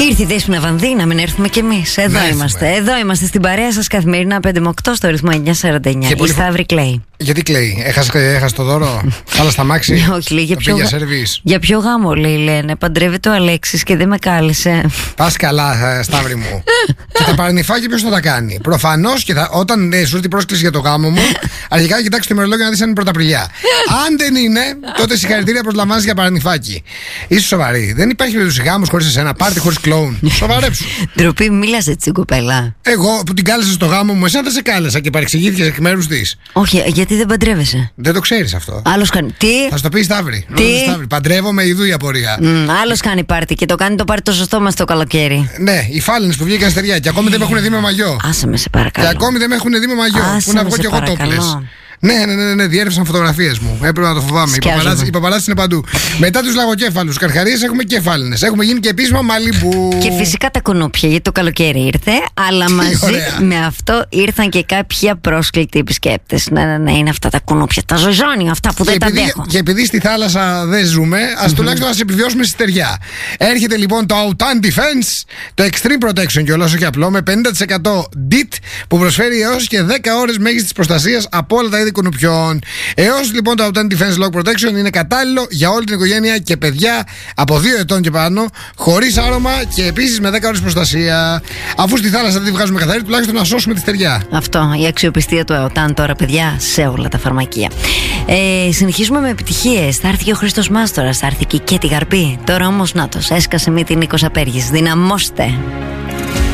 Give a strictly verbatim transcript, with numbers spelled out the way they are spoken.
Ήρθε η Δέσποινα Βανδύ, να μην έρθουμε κι εμείς. Εδώ να είμαστε. έρθουμε. Εδώ είμαστε στην παρέα σας καθημερινά πέντε με οκτώ στο ρυθμό εννιά σαράντα εννιά. Η Σταύρη κλαίει. Γιατί κλαίει, έχασε, έχασε το δώρο, χάλασε τα μάξι. Όχι, λέει, για, ποιο, για, γα... για ποιο γάμο, λέει, λένε. Παντρεύεται ο Αλέξης και δεν με κάλεσε. Πας καλά, Σταύρη μου. Και τα παρνηφάκια ποιος θα τα κάνει? Προφανώς και θα, όταν ε, σου έρθει η πρόσκληση για το γάμο μου, αρχικά κοιτάξει το ημερολόγιο να δεις αν είναι Πρωταπριλιά. Αν δεν είναι, τότε συγχαρητήρια προσλαμβάνεις για παρνηφάκι. Είσαι σοβαρή. Δεν υπάρχει περίπτωση γάμος χωρίς εσένα, πάρτι χωρίς κλόουν. Σοβαρέψου. Ντροπή, μίλας έτσι, κοπέλα. Εγώ που την κάλεσα στο γάμο μου, εσένα δεν σε κάλεσα και παρεξηγήθηκες εκ μέρους της. Όχι, γιατί δεν παντρεύεσαι? Δεν το ξέρεις αυτό. Άλλος κάνει. Τι? Θα σου το πει Σταύρη. Τι? Σταύρη. Παντρεύομαι, ειδού η απορία. Mm, άλλος κάνει πάρτι και το κάνει το πάρτι το σωστό μας το καλοκαίρι. Ναι, οι φάλαινες που βγήκαν στεριά και ακόμη δεν με έχουν δει με μαγιό. Άσε με, σε παρακαλώ. Και ακόμη δεν με έχουν δει με μαγιό. Άσε Πού να με, βγω σε κι εγώ τόπλες. παρακαλώ. Ναι, ναι, ναι, ναι, διέρευσαν φωτογραφίες μου. Έπρεπε να το φοβάμαι. Οι παπαράzzis είναι παντού. Μετά τους λαγοκέφαλους, καρχαρίες έχουμε κέφαλινες. Έχουμε γίνει και επίσημα Μαλίμπου. Και φυσικά τα κουνούπια, γιατί το καλοκαίρι ήρθε. Αλλά μαζί ωραία. με αυτό ήρθαν και κάποιοι απρόσκλητοι επισκέπτες. Ναι, ναι, ναι, είναι αυτά τα κουνούπια, τα ζωζόνια, αυτά που Και δεν τα επειδή, αντέχω. και επειδή στη θάλασσα δεν ζούμε, ας mm-hmm. τουλάχιστον ας επιβιώσουμε στη στεριά. Έρχεται λοιπόν το Autan Defense, το Extreme Protection κιόλας, όχι απλό, με πενήντα τοις εκατό ντι τι που προσφέρει έως και δέκα ώρες μέγιστης προστασίας από όλα τα είδη κουνουπιών. Έως λοιπόν το Autan Defense Lock Protection είναι κατάλληλο για όλη την οικογένεια και παιδιά από δύο ετών και πάνω, χωρίς άρωμα και επίσης με δέκα ώρες προστασία. Αφού στη θάλασσα δεν τη βγάζουμε καθαρή, τουλάχιστον να σώσουμε τη στεριά. Αυτό, η αξιοπιστία του Autan τώρα, παιδιά, σε όλα τα φαρμακεία. Ε, συνεχίζουμε με επιτυχίες. Θα έρθει και ο Χρήστος Μάστορας, θα έρθει και η Κέτη Γαρπή. Τώρα όμως, νάτος, έσκασε μύτη Νίκος Απέργης. Δυναμώστε.